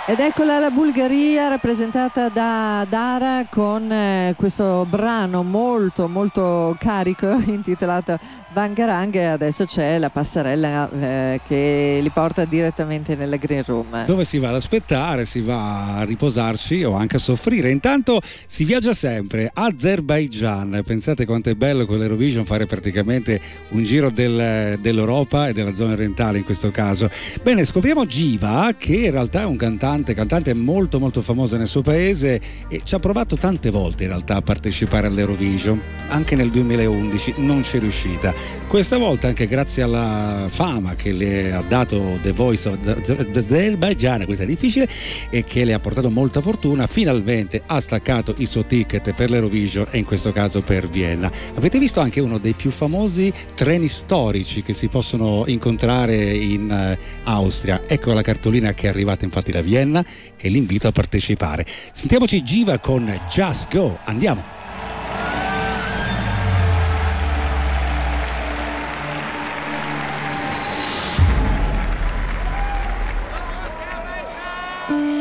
Ed eccola la Bulgaria rappresentata da Dara con questo brano molto molto carico intitolato Bangarang, e adesso c'è la passerella che li porta direttamente nella green room, dove si va ad aspettare, si va a riposarci o anche a soffrire. Intanto si viaggia sempre. Azerbaigian, pensate quanto è bello con l'Eurovision fare praticamente un giro dell'Europa e della zona orientale in questo caso. Bene, scopriamo Giva, che in realtà è un cantante molto molto famoso nel suo paese e ci ha provato tante volte in realtà a partecipare all'Eurovision. Anche nel 2011 non c'è riuscita. Questa volta, anche grazie alla fama che le ha dato The Voice of Azerbaijan, questa è difficile, e che le ha portato molta fortuna, finalmente ha staccato il suo ticket per l'Eurovision e in questo caso per Vienna. Avete visto anche uno dei più famosi treni storici che si possono incontrare in Austria? Ecco la cartolina che è arrivata infatti da Vienna e l'invito a partecipare. Sentiamoci Giva con Just Go, andiamo!